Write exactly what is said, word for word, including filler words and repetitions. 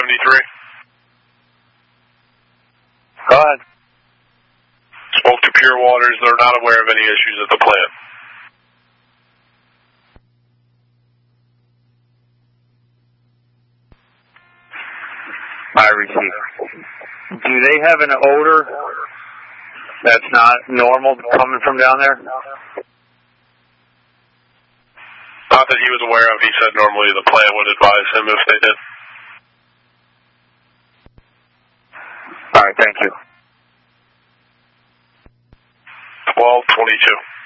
seventy-three. Go ahead. Spoke to Pure Waters. They're not aware of any issues at the plant. I receive. Do they have an odor that's not normal coming from down there? Not that he was aware of. He said normally the plant would advise him if they did. All right, thank you. twelve twenty-two.